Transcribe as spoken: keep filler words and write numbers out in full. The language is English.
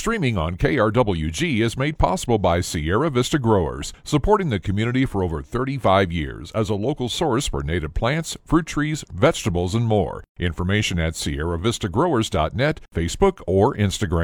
Streaming on K R W G is made possible by Sierra Vista Growers, supporting the community for over thirty-five years as a local source for native plants, fruit trees, vegetables, and more. Information at sierra vista growers dot net, Facebook, or Instagram.